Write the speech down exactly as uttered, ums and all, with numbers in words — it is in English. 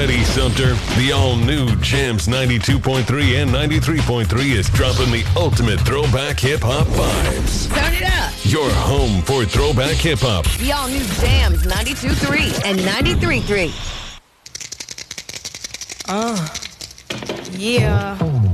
ready, Sumter? The all-new Jams ninety-two point three and ninety-three point three is dropping the ultimate throwback hip-hop vibes. Turn it up. Your home for throwback hip-hop. The all-new Jams ninety-two point three and ninety-three point three. Uh, yeah.